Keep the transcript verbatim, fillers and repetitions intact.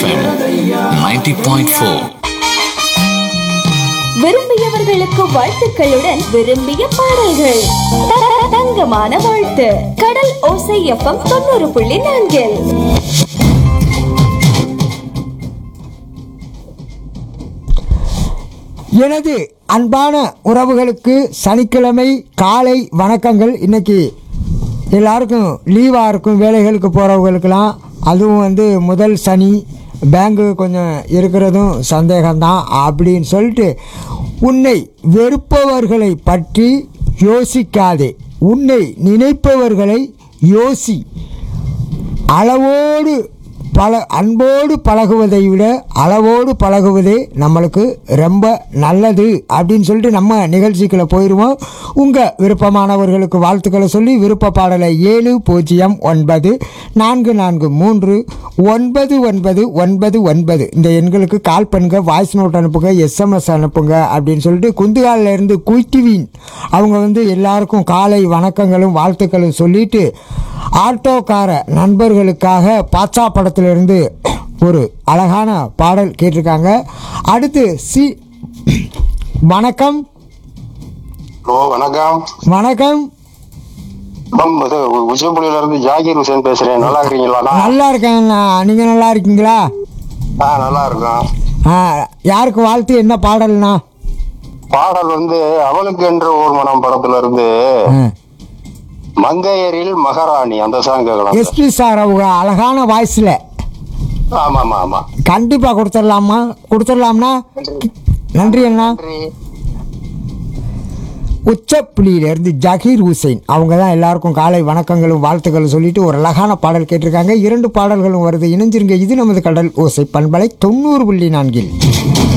FM ninety point four. விரும்பியவர்களுக்கு வாழ்த்துக்களுடன் விரும்பிய பாடல்கள். த- தங்கமான வாழ்த்து. கடல் ஓசை எஃப்எம் தொண்ணூறு புள்ளி நான்கில். எனது அன்பான உறவுகளுக்கு சனிக்கிழமை காலை வணக்கங்கள். இன்னைக்கு எல்லாருக்கும் லீவாக இருக்கும், வேலைகளுக்கு போகிறவங்களுக்கெல்லாம். அதுவும் வந்து முதல் சனி, பேங்கு கொஞ்சம் இருக்கிறதும் சந்தேகம்தான் அப்படின்னு சொல்லிட்டு, உன்னை வெறுப்பவர்களை பற்றி யோசிக்காதே, உன்னை நினைப்பவர்களை யோசி. அளவோடு பல அன்போடு பழகுவதை விட அளவோடு பழகுவதே நம்மளுக்கு ரொம்ப நல்லது அப்படின்னு சொல்லிட்டு நம்ம நிகழ்ச்சிக்குள்ளே போயிடுவோம். உங்கள் விருப்பமானவர்களுக்கு வாழ்த்துக்களை சொல்லி விருப்ப பாடலை ஏழு பூஜ்ஜியம் ஒன்பது நான்கு நான்கு மூன்று ஒன்பது ஒன்பது ஒன்பது ஒன்பது இந்த எண்களுக்கு கால் பண்ணுங்க, வாய்ஸ் நோட் அனுப்புங்க, எஸ்எம்எஸ் அனுப்புங்க அப்படின்னு சொல்லிட்டு குந்துகாலில் இருந்து குயிட்டிவின் அவங்க வந்து எல்லாருக்கும் காலை வணக்கங்களும் வாழ்த்துக்களும் சொல்லிட்டு, ஆட்டோக்கார நண்பர்களுக்காக பாட்சா படத்திலிருந்து ஒரு அழகான பாடல் கேட்டிருக்காங்க. அடுத்து சி வணக்கம். ஹலோ, வணக்கம். வணக்கம். உச்சப்புலியில இருந்து ஜாகிர் ஹுசேன் பேசுறேன். நல்லா இருக்கீங்களா? நல்லா இருக்கேன். நீங்க நல்லா இருக்கீங்களா? ஆ, நல்லா இருக்கோம். ஆ, யாருக்கு வாழ்த்து, என்ன பாடல்னா? பாடல் வந்து அவளுக்கு என்று ஒரு மனம் படத்துல இருந்து மங்கையரில் மகாராணி அந்த சாங் கேட்கலாம். எஸ்பி சார் அவங்க அழகான வாய்ஸ்ல. ஆமா ஆமா ஆமா, கண்டிப்பா கொடுத்துடலாமா? கொடுத்துடலாம்னா நன்றி அண்ணா. உச்சப்புலியிலிருந்து ஜகீர் ஹுசைன் அவங்க தான் எல்லாருக்கும் காலை வணக்கங்களும் வாழ்த்துக்களும் சொல்லிட்டு ஒரு அழகான பாடல் கேட்டிருக்காங்க. இரண்டு பாடல்களும் வருது, இணைஞ்சிருங்க. இது நமது கடல் ஓசை பண்பலை தொண்ணூறு புள்ளி நான்கில்.